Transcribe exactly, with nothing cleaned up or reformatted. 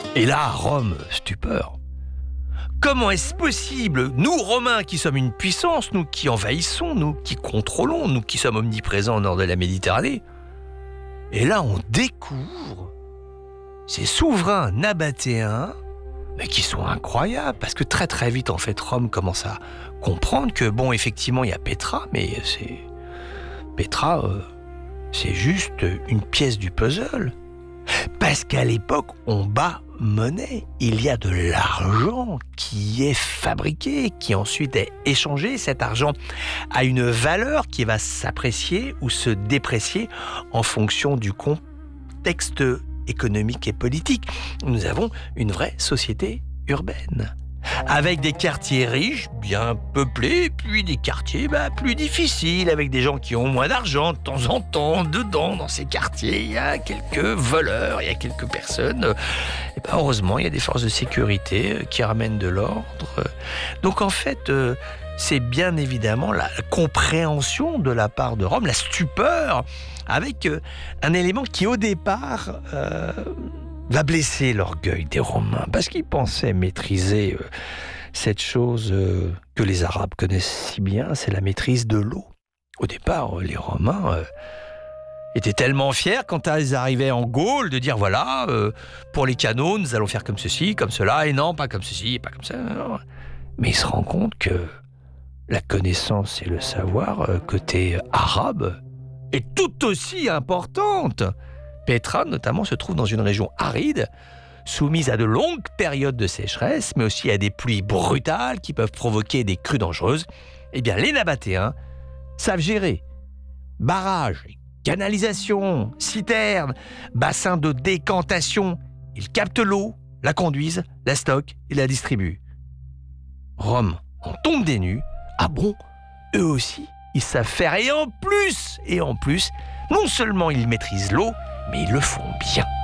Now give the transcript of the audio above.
Et là, Rome, stupeur. Comment est-ce possible, nous Romains qui sommes une puissance, nous qui envahissons, nous qui contrôlons, nous qui sommes omniprésents au nord de la Méditerranée, et là on découvre ces souverains nabatéens, mais qui sont incroyables, parce que très très vite en fait Rome commence à comprendre que bon effectivement il y a Petra, mais c'est Petra, euh, c'est juste une pièce du puzzle, parce qu'à l'époque on bat monnaie, il y a de l'argent qui est fabriqué, qui ensuite est échangé. Cet argent a une valeur qui va s'apprécier ou se déprécier en fonction du contexte économique et politique. Nous avons une vraie société urbaine, avec des quartiers riches, bien peuplés, puis des quartiers bah, plus difficiles, avec des gens qui ont moins d'argent. De temps en temps, dedans, dans ces quartiers, il y a quelques voleurs, il y a quelques personnes. Et bah, heureusement, il y a des forces de sécurité qui ramènent de l'ordre. Donc en fait, c'est bien évidemment la compréhension de la part de Rome, la stupeur, avec un élément qui, au départ... Euh, va blesser l'orgueil des Romains, parce qu'ils pensaient maîtriser euh, cette chose euh, que les Arabes connaissent si bien, c'est la maîtrise de l'eau. Au départ, euh, les Romains euh, étaient tellement fiers quand ils arrivaient en Gaule de dire voilà, euh, pour les canaux, nous allons faire comme ceci, comme cela, et non, pas comme ceci, pas comme ça. Non. Mais ils se rendent compte que la connaissance et le savoir, euh, côté arabe, est tout aussi importante. Petra, notamment, se trouve dans une région aride, soumise à de longues périodes de sécheresse, mais aussi à des pluies brutales qui peuvent provoquer des crues dangereuses. Eh bien, les Nabatéens savent gérer barrages, canalisations, citernes, bassins de décantation. Ils captent l'eau, la conduisent, la stockent et la distribuent. Rome en tombe des nues. Ah bon? Eux aussi, ils savent faire. Et en plus, et en plus, non seulement ils maîtrisent l'eau, mais ils le font bien.